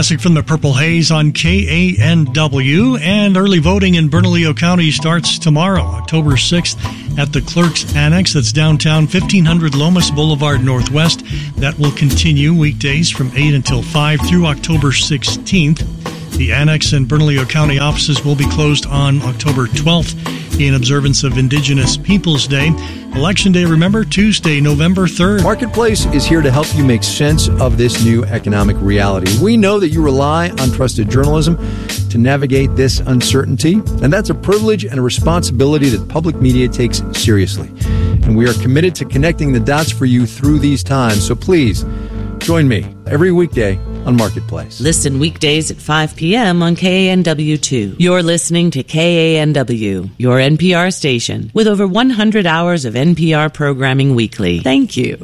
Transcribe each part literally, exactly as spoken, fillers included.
classic from the Purple Haze on K A N W. And early voting in Bernalillo County starts tomorrow, October sixth, at the Clerk's Annex. That's downtown, fifteen hundred Lomas Boulevard Northwest. That will continue weekdays from eight until five through October sixteenth. The Annex and Bernalillo County offices will be closed on October twelfth in observance of Indigenous Peoples Day. Election Day, remember, Tuesday, November third. Marketplace is here to help you make sense of this new economic reality. We know that you rely on trusted journalism to navigate this uncertainty, and that's a privilege and a responsibility that public media takes seriously. And we are committed to connecting the dots for you through these times. So please, join me every weekday on Marketplace. Listen weekdays at five p.m. on K A N W two. You're listening to K A N W, your N P R station, with over one hundred hours of N P R programming weekly. Thank you.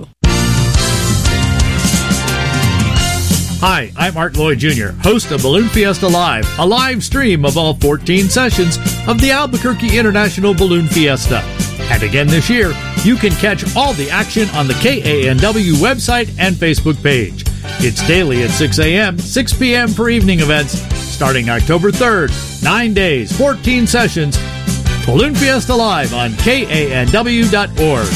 Hi, I'm Art Lloyd Junior, host of Balloon Fiesta Live, a live stream of all fourteen sessions of the Albuquerque International Balloon Fiesta. And again this year, you can catch all the action on the K A N W website and Facebook page. It's daily at six a.m., six p.m. for evening events, starting October third. Nine days, fourteen sessions. Balloon Fiesta Live on K A N W dot org.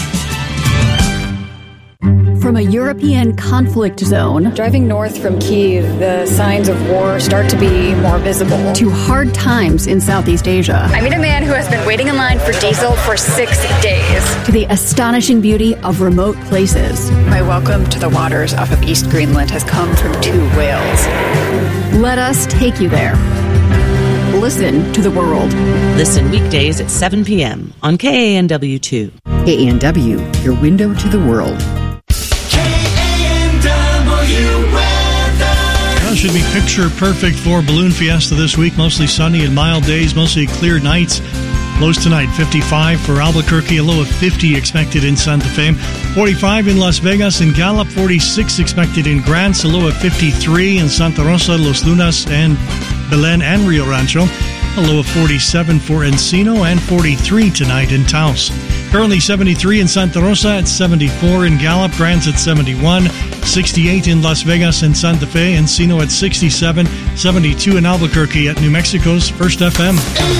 From a European conflict zone, driving north from Kyiv, the signs of war start to be more visible. To hard times in Southeast Asia. I meet a man who has been waiting in line for diesel for six days. To the astonishing beauty of remote places. My welcome to the waters off of East Greenland has come from two whales. Let us take you there. Listen to the world. Listen weekdays at seven p.m. on K A N W two. K A N W, your window to the world. Well, should be picture perfect for Balloon Fiesta this week. Mostly sunny and mild days, mostly clear nights. Lows tonight, fifty-five for Albuquerque, a low of fifty expected in Santa Fe. forty-five in Las Vegas and Gallup, forty-six expected in Grants, a low of fifty-three in Santa Rosa, Los Lunas, and Belen and Rio Rancho. A low of forty-seven for Encino and forty-three tonight in Taos. Currently seventy-three in Santa Rosa, at seventy-four in Gallup, Grants at seventy-one, sixty-eight in Las Vegas and Santa Fe, Encino at sixty-seven, seventy-two in Albuquerque at New Mexico's First F M.